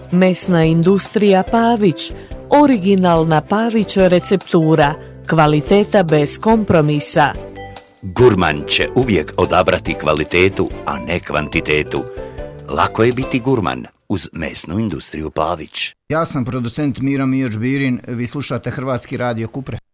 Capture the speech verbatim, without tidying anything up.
Mesna industrija Pavić, originalna Pavić receptura, kvaliteta bez kompromisa. Gurman će uvijek odabrati kvalitetu, a ne kvantitetu. Lako je biti gurman uz mesnu industriju Pavić. Ja sam producent Miro Mijoč Birin, vi slušate Hrvatski radio Kupre.